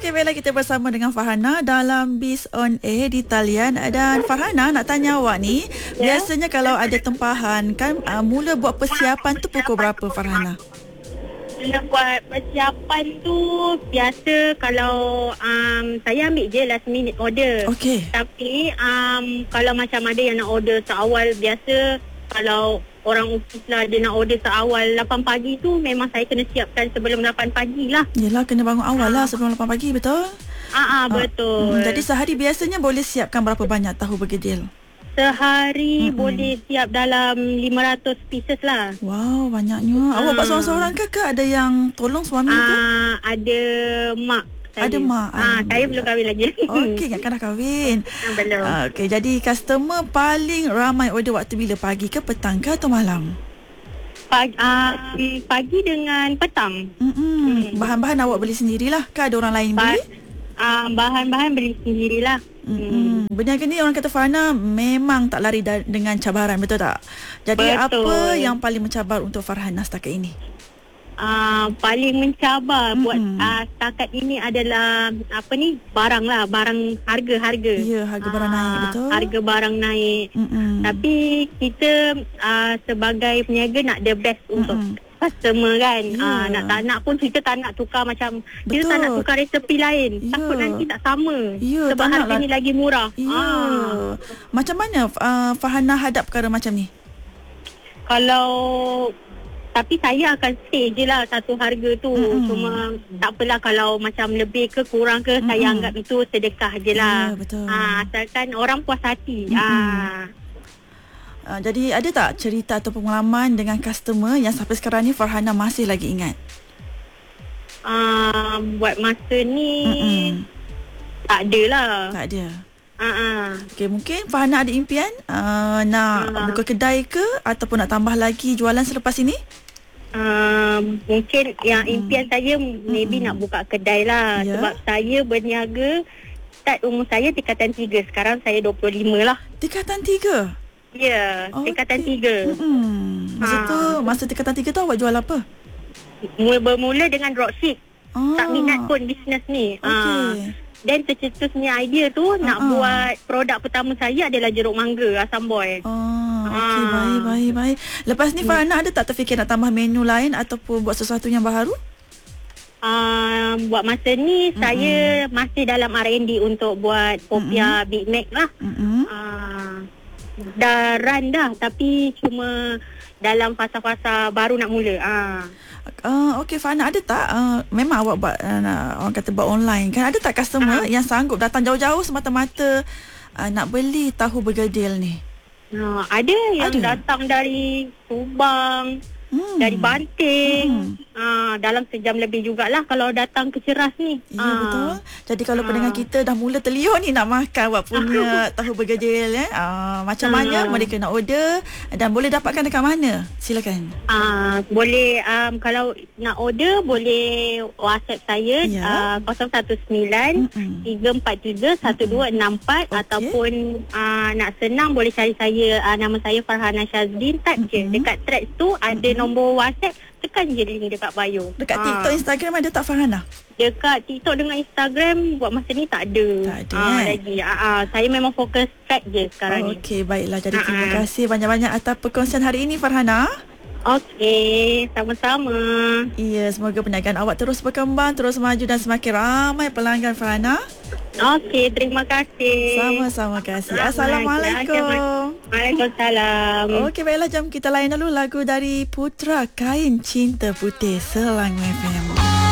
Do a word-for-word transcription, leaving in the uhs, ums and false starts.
Okey, baiklah, kita bersama dengan Farhana dalam Biz On Air di talian. Dan Farhana, nak tanya awak ni, ya? Biasanya kalau ada tempahan kan, uh, mula buat persiapan tu pukul berapa, Farhana? Bila buat persiapan tu, biasa kalau um, saya ambil je last minute order. Okey. Tapi um, kalau macam ada yang nak order seawal, biasa kalau orang ofis lah dia nak order seawal lapan pagi tu, memang saya kena siapkan sebelum lapan pagi lah. Yelah, kena bangun awal lah sebelum lapan pagi, betul? Ah, ah betul. Hmm, jadi sehari biasanya boleh siapkan berapa banyak tahu bergedil? Sehari Mm-mm. boleh siap dalam lima ratus pieces lah. Wow, banyaknya. Awak buat seorang-seorang ke ke? Ada yang tolong suami ke? Ah, ada mak saya. Ada mak. Ah, saya belum kahwin lagi. Okey, ingatkan dah kahwin. Ah, belum. Ah, Okey, jadi customer paling ramai order waktu bila? Pagi ke, petang ke atau malam? Pagi, ah, pagi dengan petang. Mm-mm. Bahan-bahan awak beli sendirilah ke ada orang lain beli? Ba- ah, bahan-bahan beli sendirilah. Hmm. Berniaga ni orang kata Farhana memang tak lari da- dengan cabaran, betul tak? Jadi betul. Apa yang paling mencabar untuk Farhana setakat ini? Uh, paling mencabar mm-hmm. buat uh, setakat ini adalah apa ni, barang lah, barang harga-harga. Ya, harga barang uh, naik, betul. Harga barang naik. Mm-hmm. Tapi kita uh, sebagai peniaga nak the best mm-hmm. untuk customer kan. Yeah. Uh, nak tak nak pun kita tak nak tukar macam, betul. Kita tak nak tukar resepi lain. Yeah. Takut nanti tak sama. Yeah, sebab harga ni lagi murah. Yeah. Uh. Macam mana uh, Farhana hadap perkara macam ni? Kalau tapi saya akan stay je lah satu harga tu. Mm-hmm. Cuma tak apalah kalau macam lebih ke kurang ke, mm-hmm. saya anggap itu sedekah je lah. Yeah, betul. Ha, asalkan orang puas hati. Mm-hmm. Ha. Uh, jadi ada tak cerita atau pengalaman dengan customer yang sampai sekarang ni Farhana masih lagi ingat? Uh, buat masa ni Mm-mm. tak ada lah. Tak ada. Uh-uh. Okay, mungkin Farhana ada impian uh, nak uh. buka kedai ke ataupun nak tambah lagi jualan selepas ini? Uh, mungkin yang impian hmm. saya maybe hmm. nak buka kedai lah. Yeah. Sebab saya berniaga, start umur saya tingkatan tiga. Sekarang saya dua puluh lima lah. Tingkatan tiga? Ya, yeah, okay. tingkatan tiga. Hmm. Masa ha. tu, masa tingkatan tiga tu awak jual apa? Bermula dengan dropship. Oh. Tak minat pun bisnes ni. Okay. Dan uh, tercetusnya idea tu uh-huh. nak buat produk pertama saya adalah jeruk mangga asam boil. Oh, okey, baik, baik, baik. Lepas ni Farhana ada tak terfikir nak tambah menu lain ataupun buat sesuatu yang baharu? Uh, buat masa ni mm-hmm. saya masih dalam R and D untuk buat Popia mm-hmm. Big Mac lah. Mm-hmm. Uh, dah run dah, tapi cuma dalam fasa-fasa baru nak mula. Ah. Uh, Okey, Farhana, ada tak uh, memang awak buat uh, orang kata buat online kan, ada tak customer uh. yang sanggup datang jauh-jauh semata-mata uh, nak beli tahu bergedil ni? Uh, ada yang ada. Datang dari Subang, hmm. dari Banting, hmm. uh, dalam sejam lebih jugalah kalau datang ke Ceras ni. Ya, uh. betul. Jadi kalau uh. pendengar kita dah mula terliur ni nak makan awak punya tahu bergedil eh, uh, macam uh. mana mereka nak order dan boleh dapatkan dekat mana? Silakan. Uh, boleh um, kalau nak order boleh WhatsApp saya ya. uh, kosong satu sembilan tiga empat tiga satu dua enam empat okay. Ataupun uh, nak senang boleh cari saya, uh, nama saya Farhana Shazlin, type je dekat threads tu ada mm-hmm. nombor WhatsApp, tekan je link dekat bio. Dekat ha. TikTok, Instagram ada tak Farhana? Dekat TikTok dengan Instagram buat masa ni tak ada. Tak ada ha, eh? lagi. Ha, ha, saya memang fokus track je sekarang oh, ni. Okey, baiklah. Jadi ha. terima kasih banyak-banyak atas perkongsian hari ini Farhana. Okey, sama-sama. Iya, semoga perniagaan awak terus berkembang, terus maju dan semakin ramai pelanggan Farhana. Okey, terima kasih. Sama-sama kasih. Assalamualaikum. Waalaikumsalam. Okey, baiklah, jom kita layan dulu lagu dari Putra Kain Cinta Putih Selangor F M.